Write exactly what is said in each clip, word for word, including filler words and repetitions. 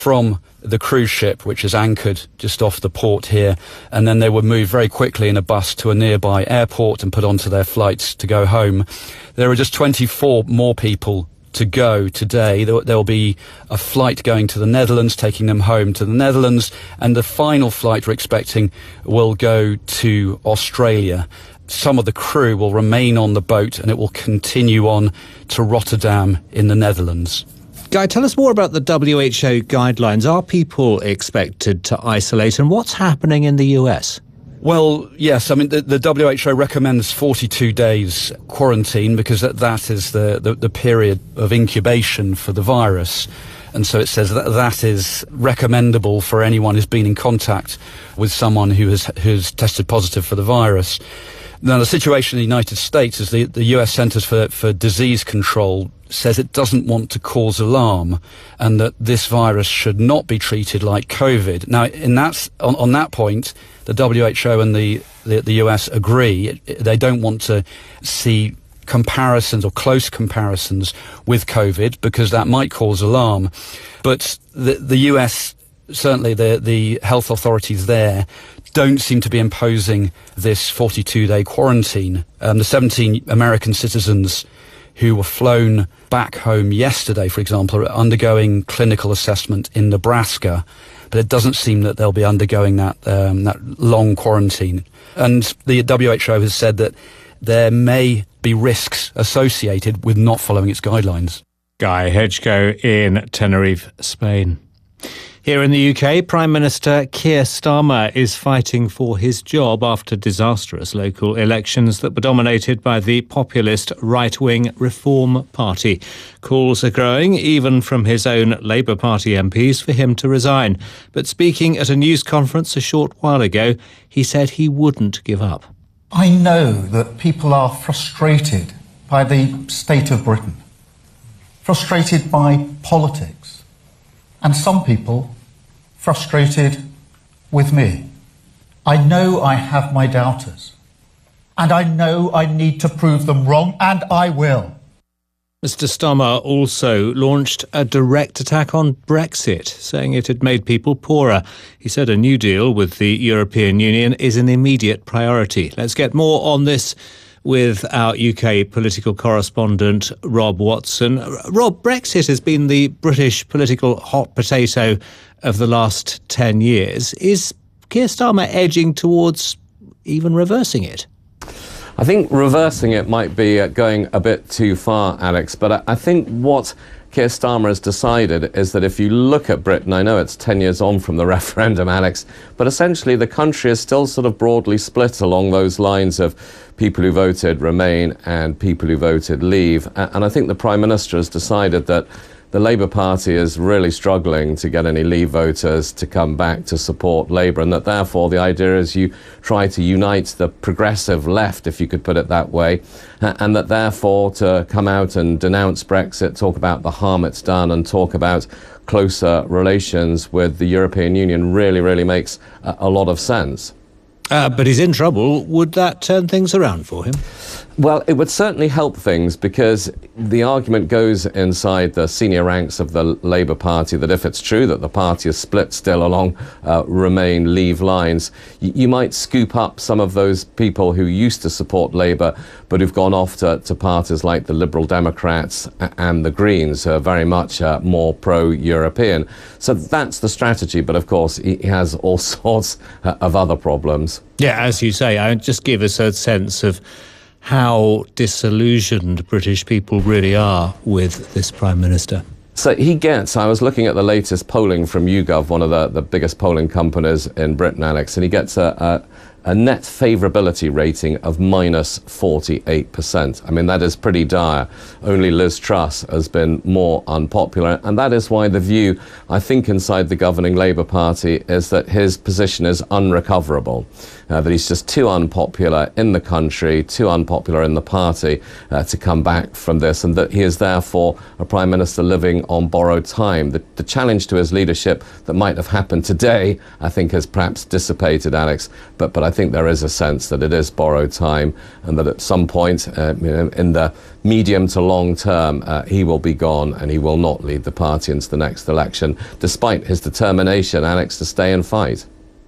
from the cruise ship, which is anchored just off the port here, and then they would move very quickly in a bus to a nearby airport and put onto their flights to go home. There are just twenty-four more people to go today. There, there will be a flight going to the Netherlands, taking them home to the Netherlands, and the final flight we're expecting will go to Australia. Some of the crew will remain on the boat and it will continue on to Rotterdam in the Netherlands. Guy, tell us more about the W H O guidelines. Are people expected to isolate, and what's happening in the U S? Well, yes. I mean, the, the W H O recommends forty-two days quarantine because that, that is the, the, the period of incubation for the virus. And so it says that that is recommendable for anyone who's been in contact with someone who has who's tested positive for the virus. Now, the situation in the United States is the, the U S Centers for, for Disease Control says it doesn't want to cause alarm and that this virus should not be treated like COVID. Now, in that, on, on that point, the W H O and the, the, the U S agree. They don't want to see comparisons or close comparisons with COVID because that might cause alarm. But the, the U S, certainly the, the health authorities there, don't seem to be imposing this forty-two day quarantine. Um, the seventeen American citizens who were flown back home yesterday, for example, are undergoing clinical assessment in Nebraska, but it doesn't seem that they'll be undergoing that um, that long quarantine. And the W H O has said that there may be risks associated with not following its guidelines. Guy Hedgecoe in Tenerife, Spain. Here in the U K, Prime Minister Keir Starmer is fighting for his job after disastrous local elections that were dominated by the populist right-wing Reform Party. Calls are growing, even from his own Labour Party M Ps, for him to resign. But speaking at a news conference a short while ago, he said he wouldn't give up. I know that people are frustrated by the state of Britain, frustrated by politics. And some people frustrated with me. I know I have my doubters, and I know I need to prove them wrong, and I will. Mister Starmer also launched a direct attack on Brexit, saying it had made people poorer. He said a new deal with the European Union is an immediate priority. Let's get more on this with our U K political correspondent, Rob Watson. Rob, Brexit has been the British political hot potato of the last ten years. Is Keir Starmer edging towards even reversing it? I think reversing it might be uh, going a bit too far, Alex, but I, I think what Keir Starmer has decided is that if you look at Britain, I know it's ten years on from the referendum, Alex, but essentially the country is still sort of broadly split along those lines of people who voted Remain and people who voted Leave. And I think the Prime Minister has decided that the Labour Party is really struggling to get any Leave voters to come back to support Labour, and that therefore the idea is you try to unite the progressive left, if you could put it that way, and that therefore to come out and denounce Brexit, talk about the harm it's done, and talk about closer relations with the European Union really, really makes a, a lot of sense. Uh, but he's in trouble. Would that turn things around for him? Well, it would certainly help things, because the argument goes inside the senior ranks of the Labour Party that if it's true that the party is split still along uh, Remain Leave lines, y- you might scoop up some of those people who used to support Labour but who've gone off to, to parties like the Liberal Democrats and the Greens, who are very much uh, more pro-European. So that's the strategy, but of course he has all sorts uh, of other problems. Yeah, as you say, I just give us a sense of how disillusioned British people really are with this Prime Minister. So he gets, I was looking at the latest polling from YouGov, one of the, the biggest polling companies in Britain, Alex, and he gets a, a, a net favourability rating of minus forty-eight percent. I mean, that is pretty dire. Only Liz Truss has been more unpopular, and that is why the view, I think, inside the governing Labour Party is that his position is unrecoverable, uh, that he's just too unpopular in the country, too unpopular in the party uh, to come back from this, and that he is therefore a Prime Minister living on borrowed time. The, the challenge to his leadership that might have happened today, I think, has perhaps dissipated, Alex, but, but I I think there is a sense that it is borrowed time, and that at some point uh, you know, in the medium to long term, uh, he will be gone and he will not lead the party into the next election, despite his determination, Alex, to stay and fight.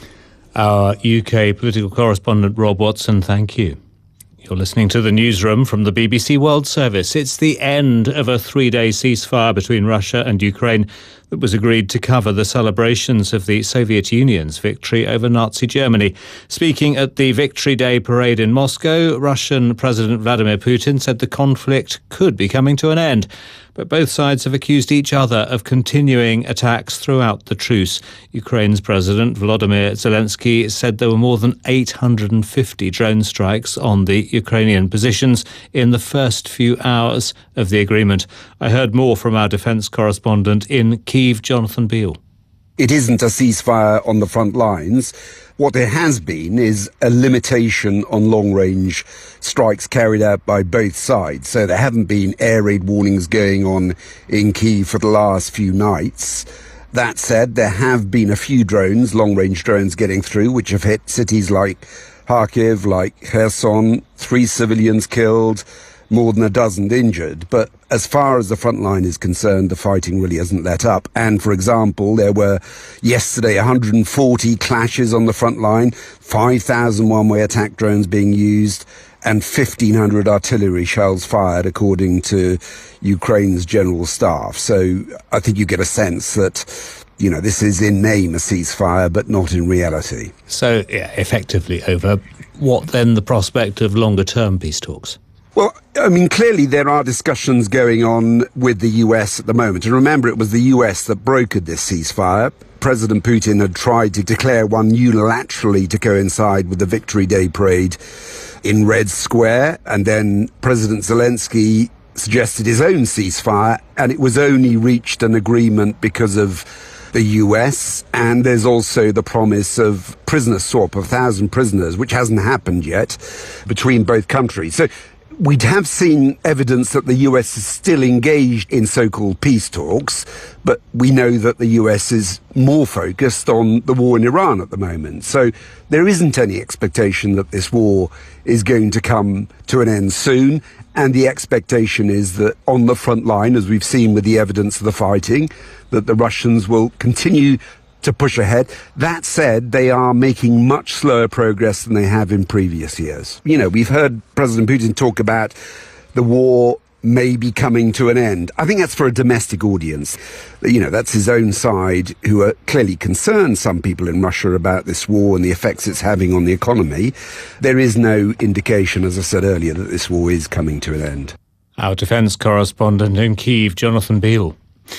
Our U K political correspondent Rob Watson, thank you. You're listening to the newsroom from the B B C World Service. It's the end of a three-day ceasefire between Russia and Ukraine that was agreed to cover the celebrations of the Soviet Union's victory over Nazi Germany. Speaking at the Victory Day parade in Moscow, Russian President Vladimir Putin said the conflict could be coming to an end. But both sides have accused each other of continuing attacks throughout the truce. Ukraine's President Volodymyr Zelensky said there were more than eight hundred fifty drone strikes on the Ukrainian positions in the first few hours of the agreement. I heard more from our defence correspondent in Kyiv, Jonathan Beale. It isn't a ceasefire on the front lines. What there has been is a limitation on long-range strikes carried out by both sides. So there haven't been air raid warnings going on in Kyiv for the last few nights. That said, there have been a few drones, long-range drones, getting through, which have hit cities like Kharkiv, like Kherson, three civilians killed, more than a dozen injured. But as far as the front line is concerned, the fighting really hasn't let up. And, for example, there were yesterday one hundred forty clashes on the front line, five thousand one-way attack drones being used, and fifteen hundred artillery shells fired, according to Ukraine's general staff. So I think you get a sense that, you know, this is in name a ceasefire, but not in reality. So, yeah, effectively over. What then the prospect of longer-term peace talks? Well, I mean, clearly there are discussions going on with the U S at the moment. And remember, it was the U S that brokered this ceasefire. President Putin had tried to declare one unilaterally to coincide with the Victory Day parade in Red Square. And then President Zelensky suggested his own ceasefire, and it was only reached an agreement because of the U S, and there's also the promise of prisoner swap of one thousand prisoners, which hasn't happened yet, between both countries. So we'd have seen evidence that the U S is still engaged in so-called peace talks, but we know that the U S is more focused on the war in Iran at the moment. So there isn't any expectation that this war is going to come to an end soon. And the expectation is that on the front line, as we've seen with the evidence of the fighting, that the Russians will continue to push ahead. That said, they are making much slower progress than they have in previous years. You know, we've heard President Putin talk about the war may be coming to an end. I think that's for a domestic audience. You know, that's his own side, who are clearly concerned, some people in Russia, about this war and the effects it's having on the economy. There is no indication, as I said earlier, that this war is coming to an end. Our defence correspondent in Kyiv, Jonathan Beale.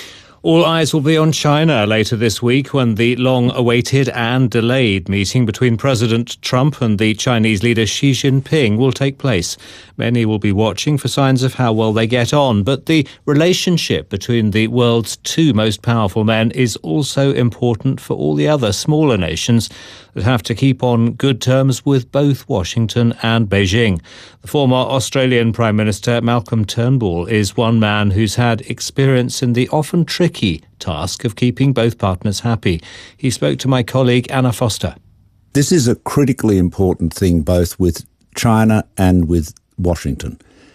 All eyes will be on China later this week when the long-awaited and delayed meeting between President Trump and the Chinese leader Xi Jinping will take place. Many will be watching for signs of how well they get on, but the relationship between the world's two most powerful men is also important for all the other smaller nations that have to keep on good terms with both Washington and Beijing. The former Australian Prime Minister Malcolm Turnbull is one man who's had experience in the often tricky task of keeping both partners happy. He spoke to my colleague Anna Foster. This is a critically important thing both with China and with Washington.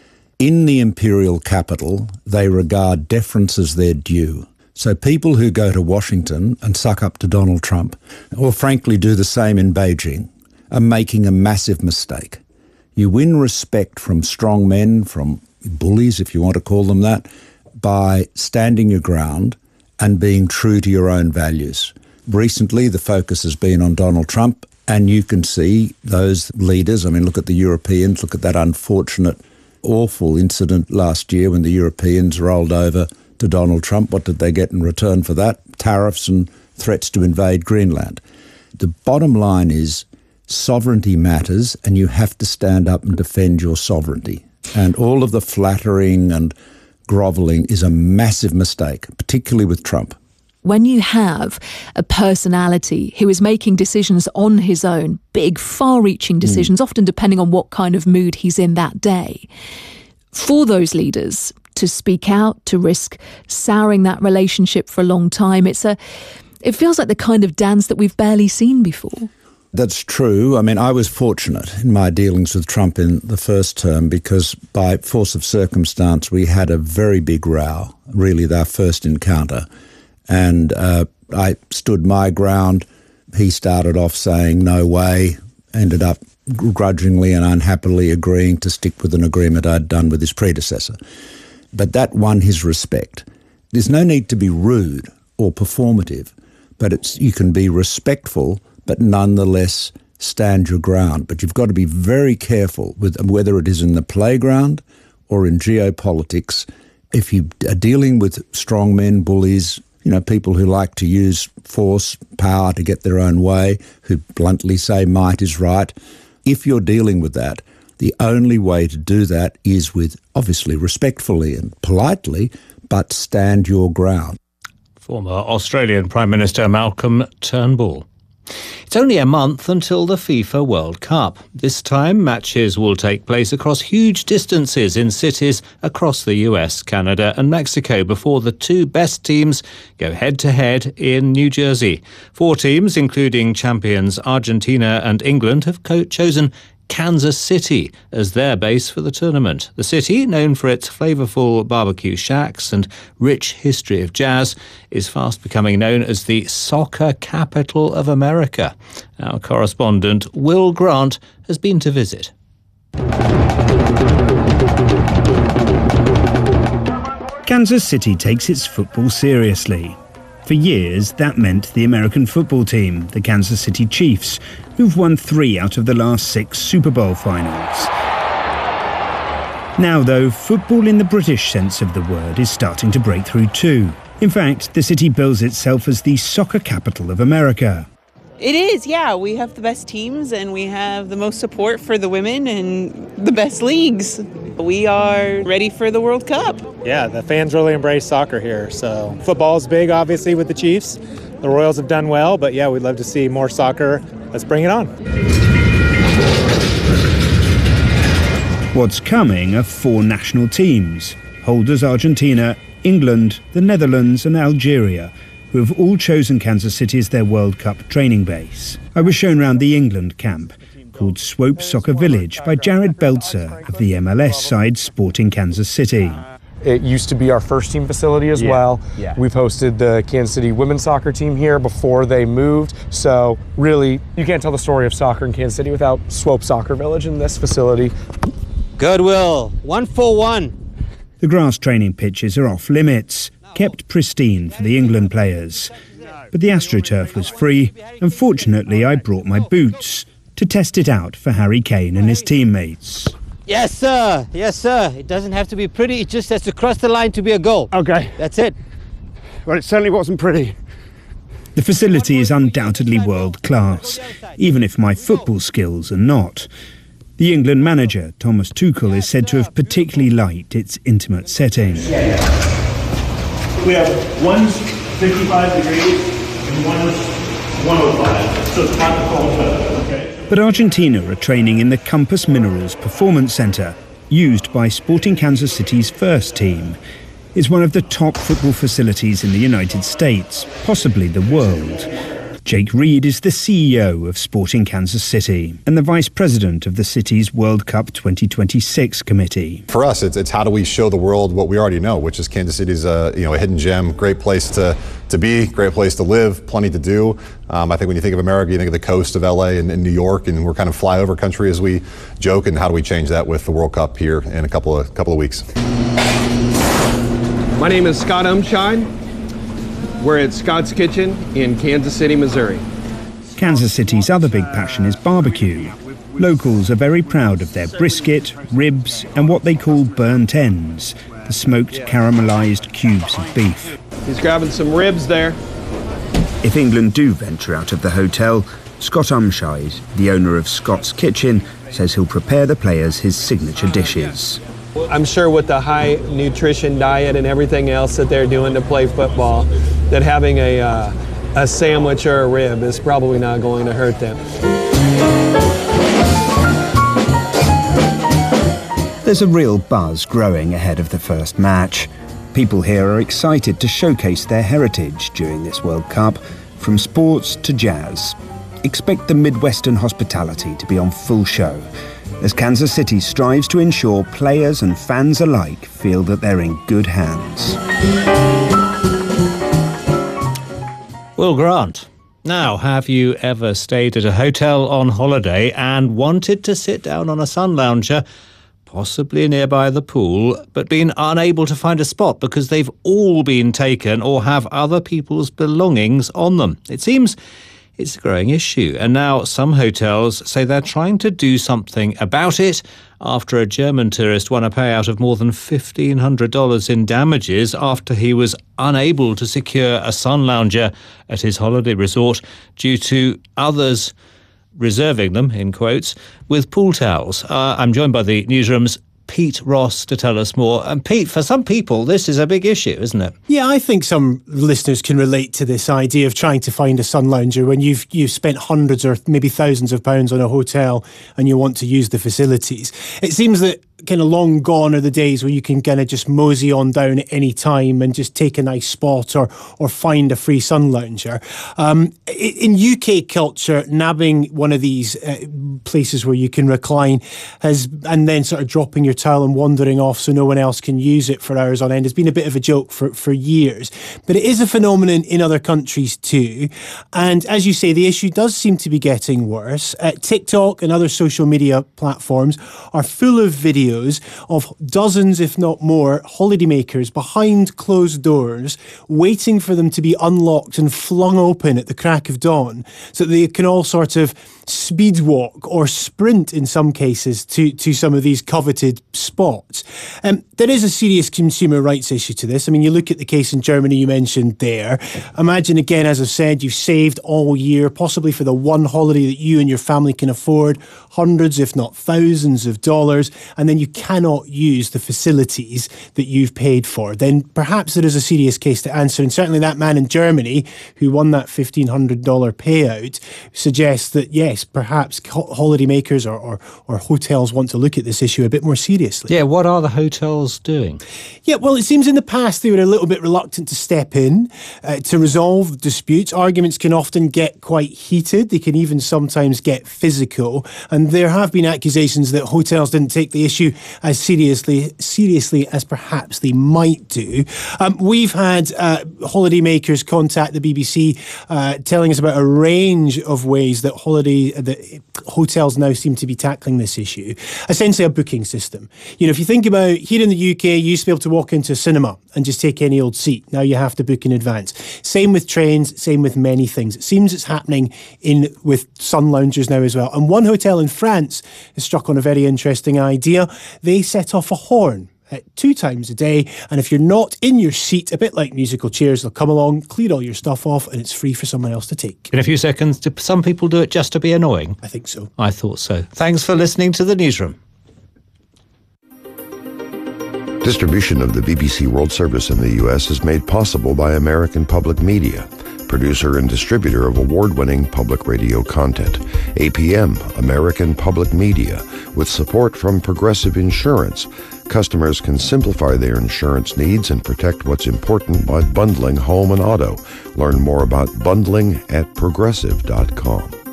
In the imperial capital, they regard deference as their due. So people who go to Washington and suck up to Donald Trump, or frankly do the same in Beijing, are making a massive mistake. You win respect from strong men, from bullies, if you want to call them that, by standing your ground and being true to your own values. Recently, the focus has been on Donald Trump, and you can see those leaders. I mean, look at the Europeans, look at that unfortunate, awful incident last year when the Europeans rolled over to Donald Trump. What did they get in return for that? Tariffs and threats to invade Greenland. The bottom line is sovereignty matters, and you have to stand up and defend your sovereignty. And all of the flattering and grovelling is a massive mistake, particularly with Trump. When you have a personality who is making decisions on his own, big, far-reaching decisions, mm. often depending on what kind of mood he's in that day, for those leaders to speak out, to risk souring that relationship for a long time, it's a, it feels like the kind of dance that we've barely seen before. That's true. I mean, I was fortunate in my dealings with Trump in the first term because by force of circumstance, we had a very big row, really our first encounter. And uh, I stood my ground. He started off saying, no way, ended up grudgingly and unhappily agreeing to stick with an agreement I'd done with his predecessor. But that won his respect. There's no need to be rude or performative, but it's you can be respectful but nonetheless stand your ground. But you've got to be very careful with whether it is in the playground or in geopolitics. If you are dealing with strong men, bullies, you know, people who like to use force, power to get their own way, who bluntly say might is right, if you're dealing with that, the only way to do that is with, obviously, respectfully and politely, but stand your ground. Former Australian Prime Minister Malcolm Turnbull. It's only a month until the FIFA World Cup. This time, matches will take place across huge distances in cities across the U S, Canada and Mexico before the two best teams go head-to-head in New Jersey. Four teams, including champions Argentina and England, have co- chosen Kansas City as their base for the tournament. The city, known for its flavourful barbecue shacks and rich history of jazz, is fast becoming known as the soccer capital of America. Our correspondent Will Grant has been to visit. Kansas City takes its football seriously. For years, that meant the American football team, the Kansas City Chiefs, who've won three out of the last six Super Bowl finals. Now, though, football in the British sense of the word is starting to break through too. In fact, the city bills itself as the soccer capital of America. It is, yeah. We have the best teams and we have the most support for the women and the best leagues. We are ready for the World Cup. Yeah, the fans really embrace soccer here. So football's big, obviously, with the Chiefs. The Royals have done well, but yeah, we'd love to see more soccer. Let's bring it on. What's coming are four national teams, holders Argentina, England, the Netherlands and Algeria, who have all chosen Kansas City as their World Cup training base. I was shown round the England camp, called Swope Soccer Village by Jared Belzer of the M L S side Sporting Kansas City. It used to be our first team facility as yeah, well. Yeah. We've hosted the Kansas City women's soccer team here before they moved. So really, you can't tell the story of soccer in Kansas City without Swope Soccer Village in this facility. Goodwill, one for one. The grass training pitches are off limits, kept pristine for the England players. But the AstroTurf was free, and fortunately I brought my boots to test it out for Harry Kane and his teammates. Yes, sir. Yes, sir. It doesn't have to be pretty. It just has to cross the line to be a goal. Okay. That's it. Well, it certainly wasn't pretty. The facility is undoubtedly world class, even if my football skills are not. The England manager, Thomas Tuchel, is said to have particularly liked its intimate setting. We have one's fifty-five degrees and one's one oh five, so it's not the cold weather, okay? But Argentina are training in the Compass Minerals Performance Centre, used by Sporting Kansas City's first team. It's one of the top football facilities in the United States, possibly the world. Jake Reed is the C E O of Sporting Kansas City and the Vice President of the city's World Cup twenty twenty-six committee. For us, it's, it's how do we show the world what we already know, which is Kansas City's a, you know, a hidden gem, great place to, to be, great place to live, plenty to do. Um, I think when you think of America, you think of the coast of L A and, and New York, and we're kind of flyover country as we joke, and how do we change that with the World Cup here in a couple of, couple of weeks. My name is Scott Umshine. We're at Scott's Kitchen in Kansas City, Missouri. Kansas City's other big passion is barbecue. Locals are very proud of their brisket, ribs, and what they call burnt ends, the smoked caramelized cubes of beef. He's grabbing some ribs there. If England do venture out of the hotel, Scott Umshide, the owner of Scott's Kitchen, says he'll prepare the players his signature dishes. I'm sure with the high nutrition diet and everything else that they're doing to play football, that having a, uh, a sandwich or a rib is probably not going to hurt them. There's a real buzz growing ahead of the first match. People here are excited to showcase their heritage during this World Cup, from sports to jazz. expect the Midwestern hospitality to be on full show, as Kansas City strives to ensure players and fans alike feel that they're in good hands. Will Grant. Now, have you ever stayed at a hotel on holiday and wanted to sit down on a sun lounger, possibly nearby the pool, but been unable to find a spot because they've all been taken or have other people's belongings on them? It seems it's a growing issue, and now some hotels say they're trying to do something about it after a German tourist won a payout of more than fifteen hundred dollars in damages after he was unable to secure a sun lounger at his holiday resort due to others reserving them, in quotes, with pool towels. Uh, I'm joined by the newsroom's Pete Ross to tell us more. And Pete, for some people, this is a big issue, isn't it? Yeah, I think some listeners can relate to this idea of trying to find a sun lounger when you've you've spent hundreds or maybe thousands of pounds on a hotel and you want to use the facilities. It seems that kind of long gone are the days where you can kind of just mosey on down at any time and just take a nice spot or or find a free sun lounger. Um, in U K culture, nabbing one of these uh, places where you can recline has, and then sort of dropping your towel and wandering off so no one else can use it for hours on end has been a bit of a joke for, for years. But it is a phenomenon in other countries too. And as you say, the issue does seem to be getting worse. Uh, TikTok and other social media platforms are full of videos of dozens, if not more, holidaymakers behind closed doors, waiting for them to be unlocked and flung open at the crack of dawn so that they can all sort of speed walk or sprint in some cases to, to some of these coveted spots. Um, there is a serious consumer rights issue to this. I mean, you look at the case in Germany you mentioned there. Imagine again, as I've said, you've saved all year, possibly for the one holiday that you and your family can afford, hundreds if not thousands of dollars, and then you cannot use the facilities that you've paid for. Then perhaps there is a serious case to answer. And certainly that man in Germany who won that fifteen hundred dollars payout suggests that, yes, perhaps holidaymakers or, or, or hotels want to look at this issue a bit more seriously. Yeah, what are the hotels doing? Yeah, well, it seems in the past they were a little bit reluctant to step in uh, to resolve disputes. Arguments can often get quite heated. They can even sometimes get physical. And there have been accusations that hotels didn't take the issue as seriously seriously as perhaps they might do. Um, we've had uh, holidaymakers contact the B B C uh, telling us about a range of ways that holiday the hotels now seem to be tackling this issue. Essentially a booking system. You know, if you think about here in the U K, you used to be able to walk into a cinema and just take any old seat. Now you have to book in advance. Same with trains, same with many things. It seems it's happening in with sun loungers now as well. And one hotel in France has struck on a very interesting idea. They set off a horn at two times a day, and if you're not in your seat, a bit like musical chairs, they'll come along, clear all your stuff off, and it's free for someone else to take. In a few seconds, do some people do it just to be annoying? I think so. I thought so. Thanks for listening to The Newsroom. Distribution of the B B C World Service in the U S is made possible by American Public Media, producer and distributor of award-winning public radio content. A P M, American Public Media, with support from Progressive Insurance. Customers can simplify their insurance needs and protect what's important by bundling home and auto. Learn more about bundling at progressive dot com.